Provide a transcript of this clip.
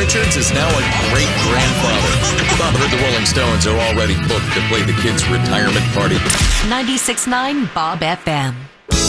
Richards is now a great-grandfather. Bob heard the Rolling Stones are already booked to play the kids' retirement party. 96.9 Bob FM.